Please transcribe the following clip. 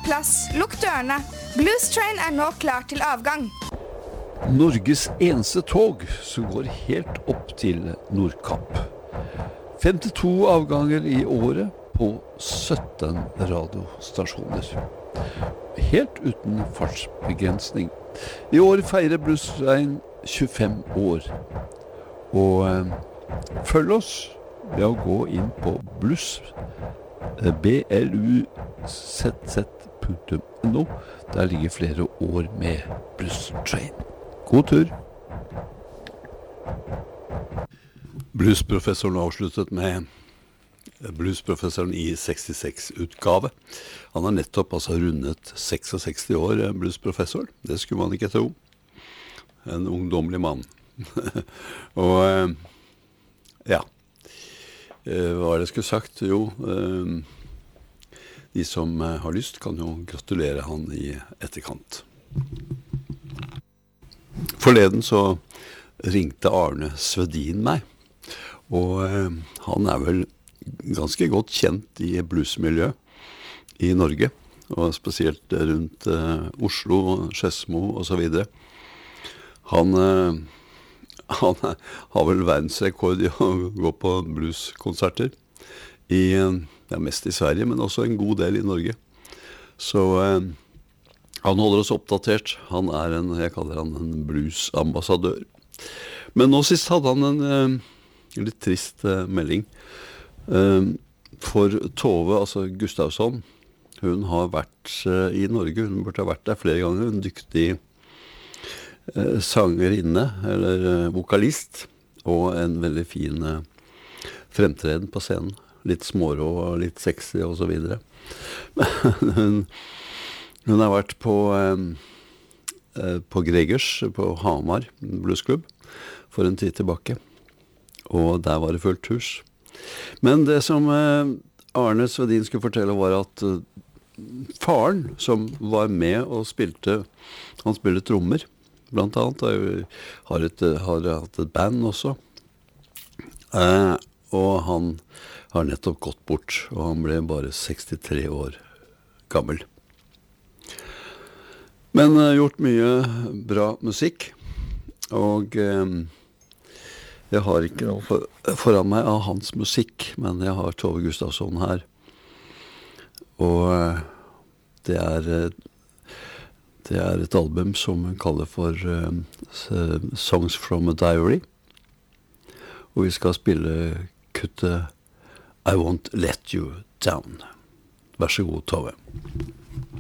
plass, lukk dørene. Blues Train nå klar til avgang. Norges eneste tog som går helt opp til Nordkapp. 52 avganger i året på 17 radiostasjoner. Helt uten fartsbegrensning. I år feirer Blues Train 25 år. Og følg oss ved å gå inn på bluzz.no. Der ligger flere år med Blues Train. God tur! Bluesprofessoren avsluttet med Bluesprofessoren i 66-utgave. Han har nettopp rundet 66 år, bluesprofessor. Det skulle man ikke tro. En ungdomlig mann. Og ja, hva er det jeg skulle sagt? Jo, de som har lyst kan jo gratulere han i etterkant. Forleden så ringte Arne Svedin meg, og han er vel ganske godt kjent i bluesmiljø i Norge, og spesielt rundt Oslo, Skedsmo og så videre. Han har vel verdensrekord i å gå på blueskonserter, mest i Sverige, men også en god del i Norge. Så han holder oss oppdatert. Han er jeg kaller han en bluesambassadør. Men nå sist hadde han en litt trist melding. For Tove, altså Gustavsson, hun har vært i Norge, hun burde ha vært der flere ganger, en dyktig sangerinne, eller vokalist, og en veldig fin fremtreden på scenen. Litt smårå og litt sexy og så videre. Hun har vært på Gregers, på Hamar bluesklubb, for en tid tilbake. Og der var det fullt hus. Men det som Arne Svedin skulle fortelle var at faren som var med og spilte, han spilte trommer, blant annet, har hatt et band også. Og han har nettopp gått bort, og han ble bare 63 år gammel. Men gjort mye bra musikk, og jeg har ikke noe foran meg av hans musikk, men jeg har Tove Gustavsson her. Og det er et album som hun kaller for Songs from a Diary. Og vi skal spille kuttet I Won't Let You Down. Vær så god, Tove.